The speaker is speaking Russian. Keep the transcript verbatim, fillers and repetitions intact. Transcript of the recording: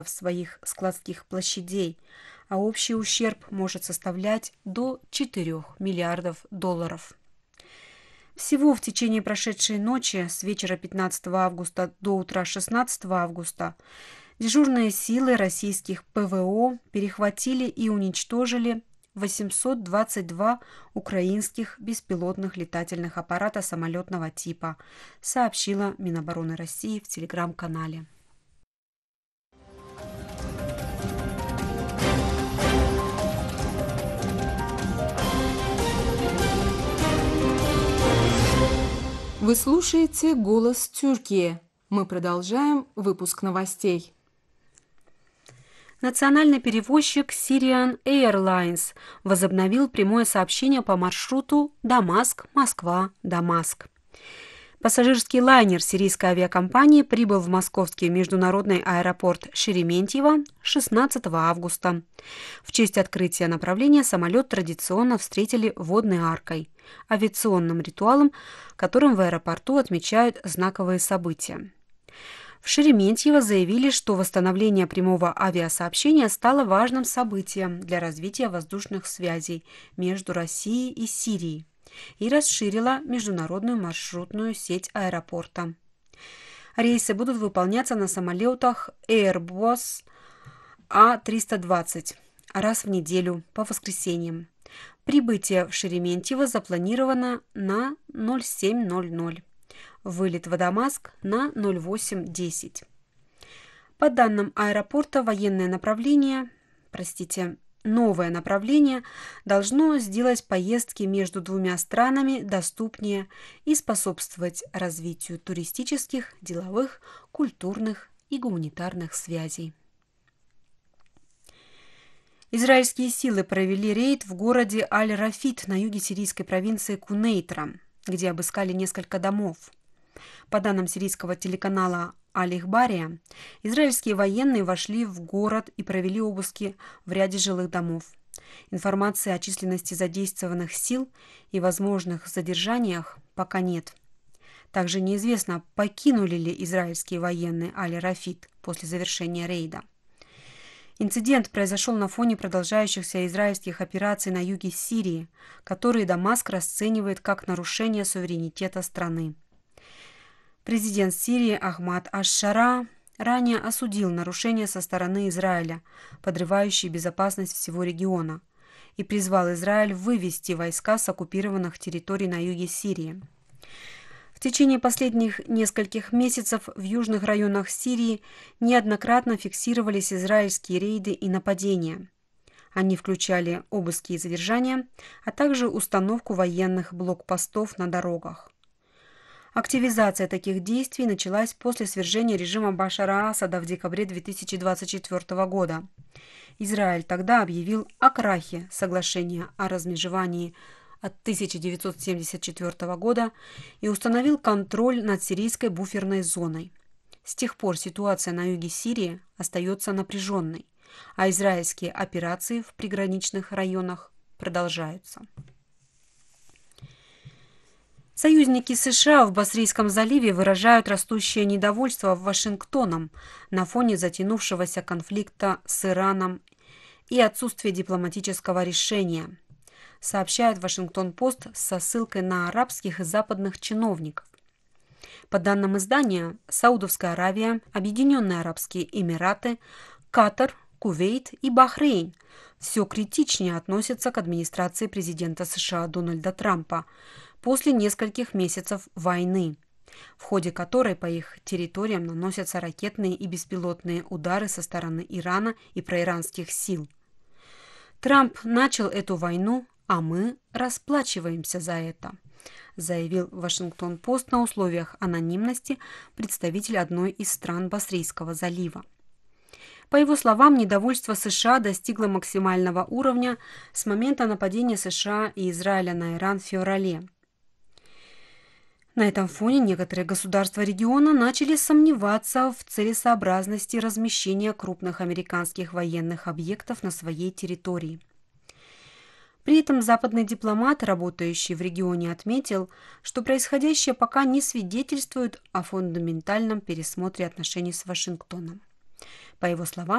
своих складских площадей, а общий ущерб может составлять до четырёх миллиардов долларов. Всего в течение прошедшей ночи с вечера пятнадцатого августа до утра шестнадцатого августа дежурные силы российских ПВО перехватили и уничтожили восемьсот двадцать два украинских беспилотных летательных аппарата самолетного типа, сообщила Минобороны России в телеграм-канале. Вы слушаете «Голос Тюркии». Мы продолжаем выпуск новостей. Национальный перевозчик Syrian Airlines возобновил прямое сообщение по маршруту Дамаск-Москва-Дамаск. Пассажирский лайнер сирийской авиакомпании прибыл в московский международный аэропорт Шереметьево шестнадцатого августа. В честь открытия направления самолет традиционно встретили водной аркой, авиационным ритуалом, которым в аэропорту отмечают знаковые события. В Шереметьево заявили, что восстановление прямого авиасообщения стало важным событием для развития воздушных связей между Россией и Сирией и расширила международную маршрутную сеть аэропорта. Рейсы будут выполняться на самолетах Airbus А триста двадцать раз в неделю по воскресеньям. Прибытие в Шереметьево запланировано на ноль семь ноль ноль. Вылет в Дамаск на ноль восемь десять. По данным аэропорта, военное направление, простите, новое направление должно сделать поездки между двумя странами доступнее и способствовать развитию туристических, деловых, культурных и гуманитарных связей. Израильские силы провели рейд в городе Аль-Рафид на юге сирийской провинции Кунейтра, где обыскали несколько домов. По данным сирийского телеканала Аль-Ихбария, израильские военные вошли в город и провели обыски в ряде жилых домов. Информации о численности задействованных сил и возможных задержаниях пока нет. Также неизвестно, покинули ли израильские военные Аль-Рафид после завершения рейда. Инцидент произошел на фоне продолжающихся израильских операций на юге Сирии, которые Дамаск расценивает как нарушение суверенитета страны. Президент Сирии Ахмад аш-Шара ранее осудил нарушения со стороны Израиля, подрывающие безопасность всего региона, и призвал Израиль вывести войска с оккупированных территорий на юге Сирии. В течение последних нескольких месяцев в южных районах Сирии неоднократно фиксировались израильские рейды и нападения. Они включали обыски и задержания, а также установку военных блокпостов на дорогах. Активизация таких действий началась после свержения режима Башара Асада в декабре две тысячи двадцать четвёртого года. Израиль тогда объявил о крахе соглашения о размежевании от тысяча девятьсот семьдесят четвёртого года и установил контроль над сирийской буферной зоной. С тех пор ситуация на юге Сирии остается напряженной, а израильские операции в приграничных районах продолжаются. Союзники США в Басрийском заливе выражают растущее недовольство Вашингтоном на фоне затянувшегося конфликта с Ираном и отсутствия дипломатического решения, сообщает Вашингтон-Пост со ссылкой на арабских и западных чиновников. По данным издания, Саудовская Аравия, Объединенные Арабские Эмираты, Катар, Кувейт и Бахрейн все критичнее относятся к администрации президента США Дональда Трампа после нескольких месяцев войны, в ходе которой по их территориям наносятся ракетные и беспилотные удары со стороны Ирана и проиранских сил. Трамп начал эту войну, а мы расплачиваемся за это, заявил Вашингтон-Пост на условиях анонимности представитель одной из стран Басрийского залива. По его словам, недовольство США достигло максимального уровня с момента нападения США и Израиля на Иран в феврале. На этом фоне некоторые государства региона начали сомневаться в целесообразности размещения крупных американских военных объектов на своей территории. При этом западный дипломат, работающий в регионе, отметил, что происходящее пока не свидетельствует о фундаментальном пересмотре отношений с Вашингтоном. По его словам,